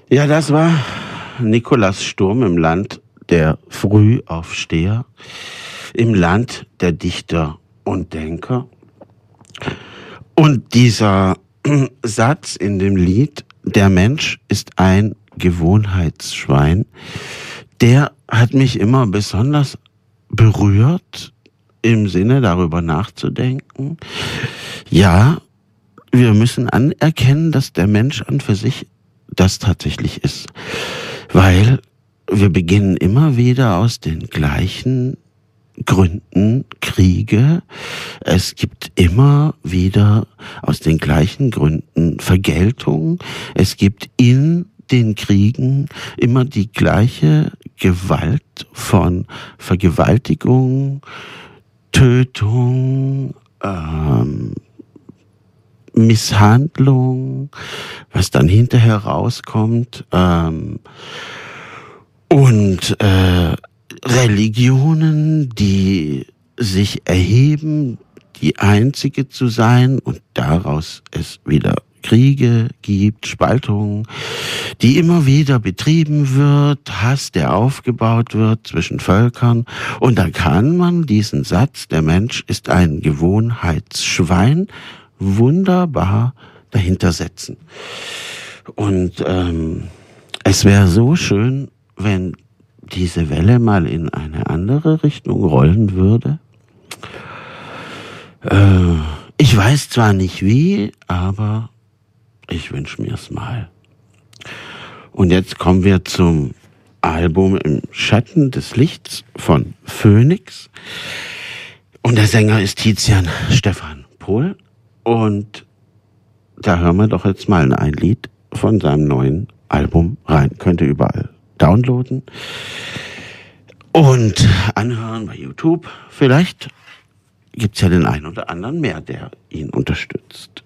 Ja, das war Nikolaus Sturm im Land der Frühaufsteher, im Land der Dichter und Denker. Und dieser Satz in dem Lied, der Mensch ist ein Gewohnheitsschwein, der hat mich immer besonders berührt, im Sinne darüber nachzudenken. Ja, wir müssen anerkennen, dass der Mensch an für sich das tatsächlich ist. Weil wir beginnen immer wieder aus den gleichen Gründen Kriege. Es gibt immer wieder aus den gleichen Gründen Vergeltung. Es gibt in den Kriegen immer die gleiche Gewalt von Vergewaltigung, Tötung, Misshandlung, was dann hinterher rauskommt, und Religionen, die sich erheben, die einzige zu sein und daraus es wieder Kriege gibt, Spaltungen, die immer wieder betrieben wird, Hass, der aufgebaut wird zwischen Völkern. Und da kann man diesen Satz, der Mensch ist ein Gewohnheitsschwein, wunderbar dahinter setzen. Und es wäre so schön, wenn diese Welle mal in eine andere Richtung rollen würde. Ich weiß zwar nicht wie, aber ich wünsche mir es mal. Und jetzt kommen wir zum Album Im Schatten des Lichts von Phoenix. Und der Sänger ist Tizian Stefan Pohl. Und da hören wir doch jetzt mal ein Lied von seinem neuen Album rein. Könnt ihr überall downloaden und anhören bei YouTube. Vielleicht gibt's ja den einen oder anderen mehr, der ihn unterstützt.